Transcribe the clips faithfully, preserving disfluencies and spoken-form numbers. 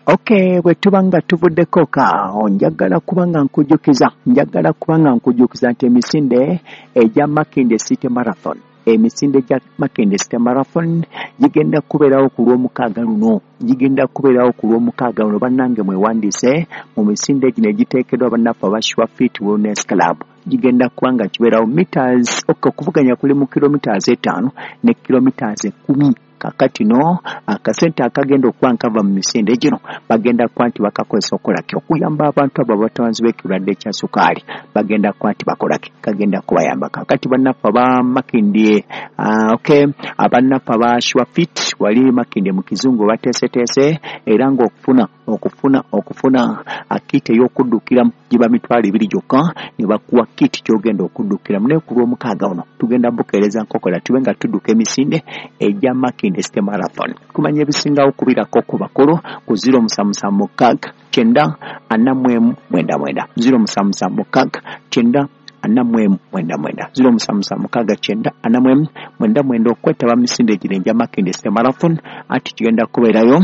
Okay, bwe tubanga tuvuddeko ka njagala kubanga nkujukiza njagala kubanga nkujukiza nti emisinde egya Makindye City Marathon emisinde gya Makindye City Marathon gigenda kubeerawo ku lw'omukaaga luno gigenda kubeerawo ku lw'omukaaga luno bannange mwewandiise mu misinde gino egiteekeddwa bannaffe aba Sure Fit Wellness Club gigenda kubanga kibeerawo meters okuvuganya kuli mu kilometers etaano ne kilometers ekkumi kakati no akasente akagenda okuba nkava mu misinde gino bagenda kuba nti bakakozesa okolaki okuyamba abantu abo abatawanzi b'ekirwadde kya sukaali bagenda kuba nti bakolaki kagenda kubayamba kakati bannaffe aba Makindye uh, okay abannaffe aba Sure Fit wali Makindye mu kizungu bateeseteese era ng'okufuna okufuna okufuna akiti ey'okuddukiramu giba mitwalo ebiri gyokka ne bakuwa kiti ky'ogenda okuddukiramu naye ku lw'omukaaga ono tugenda bukeereza nkokola tube nga tudduka emisinde egya Makindye City Marathon kumanya ebisingawo kubirako ku bakulu ku zero musanvu musanvu mukaaga kyenda ana mu emu mwenda mwenda zero musanvu musanvu mukaaga kyenda ana mu emu mwenda mwenda zero musanvu musanvu mukaaga kyenda ana mu emu mwenda mwenda okwetaba misinde gino egya Makindye City Marathon ati kigenda kubeerayo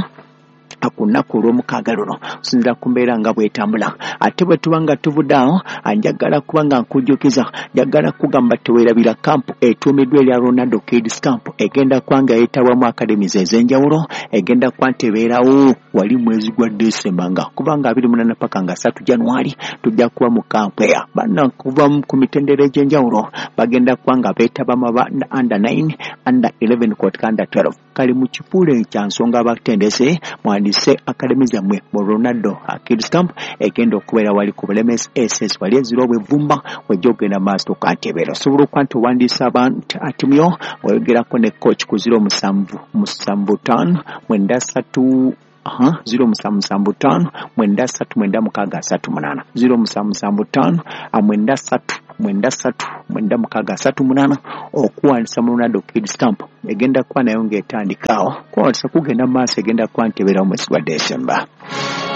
akunaku olw'omukaaga luno sinzira ku mbeera nga bwetambula ate bwe tuba nga tuvuddeawo njagala kuba nga nkujjukiza njagala kugamba teweerabira kampu etuumiddwa erya Ronaldo Kids Camp egenda kuba nga yeetabwamu academies ez'enjawulo egenda kuba ntebeerawo wali mwezi gwa December nga kuba nga abiri munana paka nga satu January tujja kuba mu kampu eya banna kuva ku mitendera egy'enjawulo bagenda kuba nga beetabamu aba under nine under eleven kwotika under twelve kali mu kifuulo ekya nsonga abatendese mwandise akademi zammwe mu Ronaldo Kids Camp egenda okubeera wali ku Bulemeezi S S wali ezira obwevumba wejja ogenda maaso kantebeera osobola okuba nti owandiisa abantu atimyo oyogerako ne coach ku ziro musanvu musanvu ttaano mwenda ssatu Aha, zero musanvu musanvu ttaano mwenda ssatu mwenda mukaaga asatu munaana zero musanvu musanvu ttaano mwenda ssatu mwenda ssatu mwenda mukaaga asatu munaana okuwandiisa mu Ronaldo Kids Camp egenda kuba nayo ng'etandikaawo kuwandiisa kugenda mu maaso egenda kuba ntebeerawo mwezi gwa December.